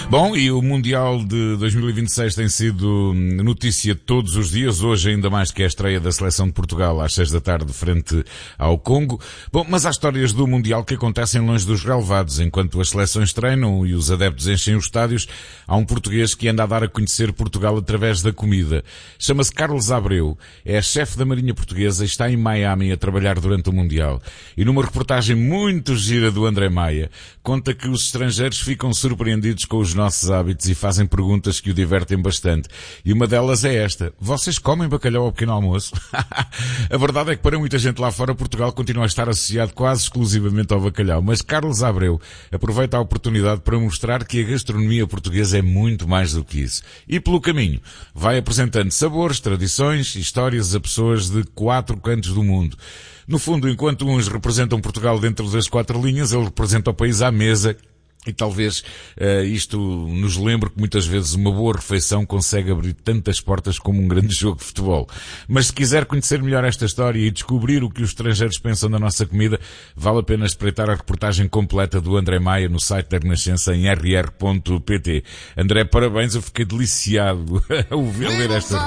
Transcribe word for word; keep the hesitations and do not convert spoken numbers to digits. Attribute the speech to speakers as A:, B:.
A: Bom, e o Mundial de dois mil e vinte e seis tem sido notícia todos os dias, hoje ainda mais que a estreia da seleção de Portugal às seis da tarde frente ao Congo. Bom, mas há histórias do Mundial que acontecem longe dos relevados. Enquanto as seleções treinam e os adeptos enchem os estádios, há um português que anda a dar a conhecer Portugal através da comida. Chama-se Carlos Abreu, é chefe da Marinha Portuguesa e está em Miami a trabalhar durante o Mundial. E numa reportagem muito gira do André Maia, conta que os estrangeiros ficam surpreendidos com os nossos hábitos e fazem perguntas que o divertem bastante. E uma delas é esta: vocês comem bacalhau ao pequeno almoço? A verdade é que para muita gente lá fora, Portugal continua a estar associado quase exclusivamente ao bacalhau. Mas Carlos Abreu aproveita a oportunidade para mostrar que a gastronomia portuguesa é muito mais do que isso. E pelo caminho vai apresentando sabores, tradições e histórias a pessoas de quatro cantos do mundo. No fundo, enquanto uns representam Portugal dentro das quatro linhas, ele representa o país à mesa. E talvez uh, isto nos lembre que muitas vezes uma boa refeição consegue abrir tantas portas como um grande jogo de futebol. Mas se quiser conhecer melhor esta história e descobrir o que os estrangeiros pensam da nossa comida, vale a pena espreitar a reportagem completa do André Maia no site da Renascença em r r ponto p t. André, parabéns, eu fiquei deliciado a ouvir ler esta